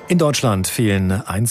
In Deutschland fehlen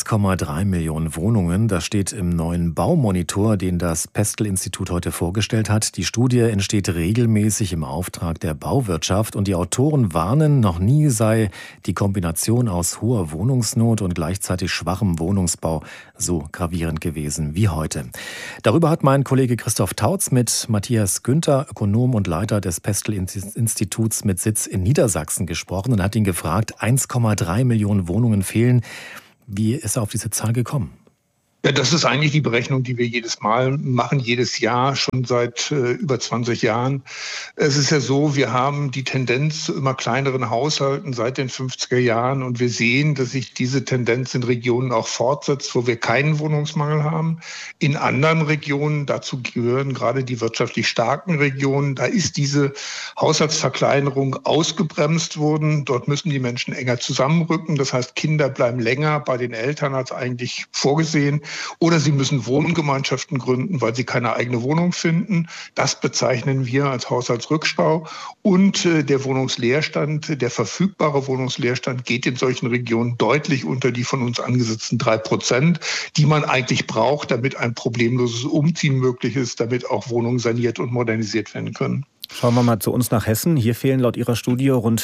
1,3 Millionen Wohnungen. Das steht im neuen Baumonitor, den das Pestel-Institut heute vorgestellt hat. Die Studie entsteht regelmäßig im Auftrag der Bauwirtschaft. Und die Autoren warnen, noch nie sei die Kombination aus hoher Wohnungsnot und gleichzeitig schwachem Wohnungsbau so gravierend gewesen wie heute. Darüber hat mein Kollege Christoph Tautz mit Matthias Günther, Ökonom und Leiter des Pestel-Instituts mit Sitz in Niedersachsen, gesprochen und hat ihn gefragt, 1,3 Millionen Wohnungen fehlen. Wie ist er auf diese Zahl gekommen? Ja, das ist eigentlich die Berechnung, die wir jedes Mal machen, jedes Jahr, schon seit über 20 Jahren. Es ist ja so, wir haben die Tendenz zu immer kleineren Haushalten seit den 50er Jahren und wir sehen, dass sich diese Tendenz in Regionen auch fortsetzt, wo wir keinen Wohnungsmangel haben. In anderen Regionen, dazu gehören gerade die wirtschaftlich starken Regionen, da ist diese Haushaltsverkleinerung ausgebremst worden. Dort müssen die Menschen enger zusammenrücken. Das heißt, Kinder bleiben länger bei den Eltern als eigentlich vorgesehen. Oder sie müssen Wohngemeinschaften gründen, weil sie keine eigene Wohnung finden. Das bezeichnen wir als Haushaltsrückstau. Und der Wohnungsleerstand, der verfügbare Wohnungsleerstand geht in solchen Regionen deutlich unter die von uns angesetzten 3%, die man eigentlich braucht, damit ein problemloses Umziehen möglich ist, damit auch Wohnungen saniert und modernisiert werden können. Schauen wir mal zu uns nach Hessen. Hier fehlen laut Ihrer Studie rund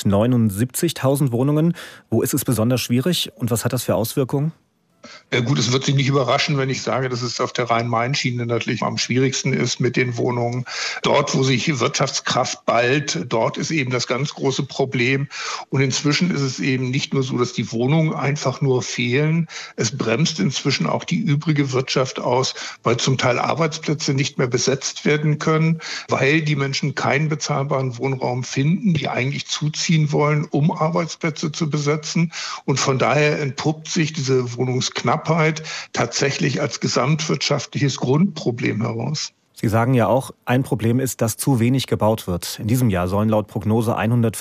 79.000 Wohnungen. Wo ist es besonders schwierig und was hat das für Auswirkungen? Gut, es wird Sie nicht überraschen, wenn ich sage, dass es auf der Rhein-Main-Schiene natürlich am schwierigsten ist mit den Wohnungen. Dort, wo sich Wirtschaftskraft ballt, dort ist eben das ganz große Problem. Und inzwischen ist es eben nicht nur so, dass die Wohnungen einfach nur fehlen. Es bremst inzwischen auch die übrige Wirtschaft aus, weil zum Teil Arbeitsplätze nicht mehr besetzt werden können, weil die Menschen keinen bezahlbaren Wohnraum finden, die eigentlich zuziehen wollen, um Arbeitsplätze zu besetzen. Und von daher entpuppt sich diese Wohnungsknappheit tatsächlich als gesamtwirtschaftliches Grundproblem heraus. Sie sagen ja auch, ein Problem ist, dass zu wenig gebaut wird. In diesem Jahr sollen laut Prognose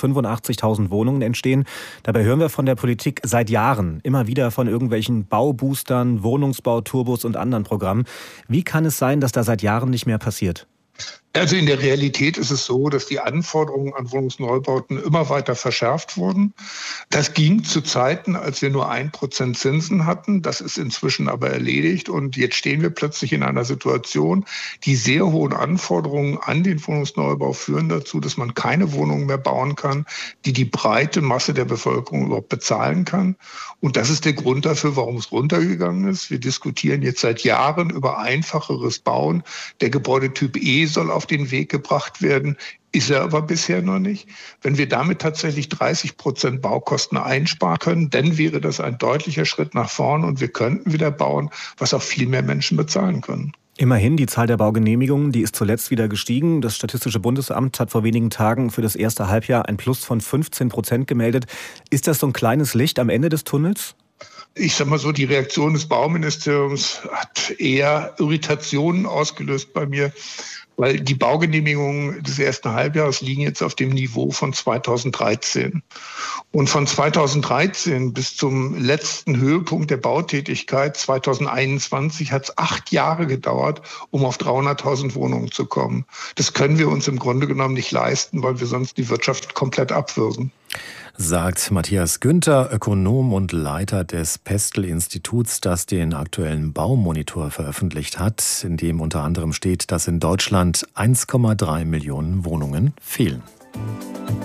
185.000 Wohnungen entstehen. Dabei hören wir von der Politik seit Jahren immer wieder von irgendwelchen Bauboostern, Wohnungsbauturbos und anderen Programmen. Wie kann es sein, dass da seit Jahren nicht mehr passiert? Also in der Realität ist es so, dass die Anforderungen an Wohnungsneubauten immer weiter verschärft wurden. Das ging zu Zeiten, als wir nur 1% Zinsen hatten. Das ist inzwischen aber erledigt. Und jetzt stehen wir plötzlich in einer Situation, die sehr hohen Anforderungen an den Wohnungsneubau führen dazu, dass man keine Wohnungen mehr bauen kann, die die breite Masse der Bevölkerung überhaupt bezahlen kann. Und das ist der Grund dafür, warum es runtergegangen ist. Wir diskutieren jetzt seit Jahren über einfacheres Bauen. Der Gebäudetyp E soll auf den Weg gebracht werden, ist er aber bisher noch nicht. Wenn wir damit tatsächlich 30% Baukosten einsparen können, dann wäre das ein deutlicher Schritt nach vorn und wir könnten wieder bauen, was auch viel mehr Menschen bezahlen können. Immerhin, die Zahl der Baugenehmigungen, die ist zuletzt wieder gestiegen. Das Statistische Bundesamt hat vor wenigen Tagen für das erste Halbjahr ein Plus von 15% gemeldet. Ist das so ein kleines Licht am Ende des Tunnels? Ich sag mal so, die Reaktion des Bauministeriums hat eher Irritationen ausgelöst bei mir, weil die Baugenehmigungen des ersten Halbjahres liegen jetzt auf dem Niveau von 2013. Und von 2013 bis zum letzten Höhepunkt der Bautätigkeit 2021 hat es 8 Jahre gedauert, um auf 300.000 Wohnungen zu kommen. Das können wir uns im Grunde genommen nicht leisten, weil wir sonst die Wirtschaft komplett abwürgen. Sagt Matthias Günther, Ökonom und Leiter des Pestel-Instituts, das den aktuellen Baumonitor veröffentlicht hat, in dem unter anderem steht, dass in Deutschland 1,3 Millionen Wohnungen fehlen.